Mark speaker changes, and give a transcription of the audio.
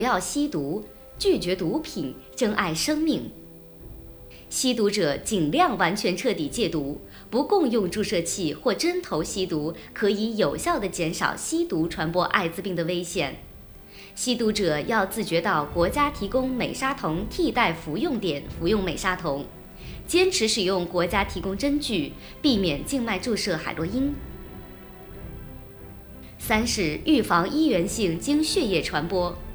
Speaker 1: 不要吸毒，拒绝毒品，珍爱生命。吸毒者尽量完全彻底戒毒，不共用注射器或针头吸毒，可以有效地减少吸毒传播艾滋病的危险。吸毒者要自觉到国家提供美沙酮替代服用点服用美沙酮，坚持使用国家提供针具，避免静脉注射海洛因。3是预防医源性经血液传播。